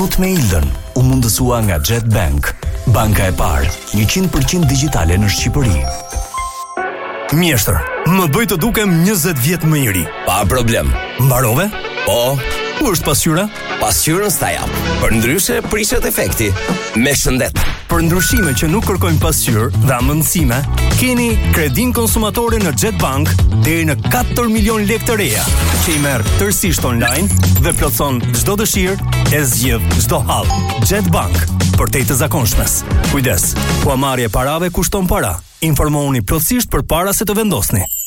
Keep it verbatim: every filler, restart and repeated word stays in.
Sot me Ildën u mundësua nga Jet Bank, banka e parë njëqind përqind digjitale në Shqipëri. Mjeshtër, më bëj të dukem njëzet vjet më i ri. Pa problem. Mbarove? Po. Ku është pasqyra? Pasqyrën s'ta jap. Për ndryshe prishet efekti. Me shëndet. Për ndryshime që nuk kërkojnë pasqyrë dhe amëndësime, keni kredin konsumatore në Jet Bank deri në katër milion lekë të reja, që i merr tërësisht online dhe plotson çdo dëshirë, e zgjidh çdo hall. Jet Bank, për te të zakonshmes. Kujdes, huamarrja e parave kushton para. Informohuni plotësisht përpara se të vendosni.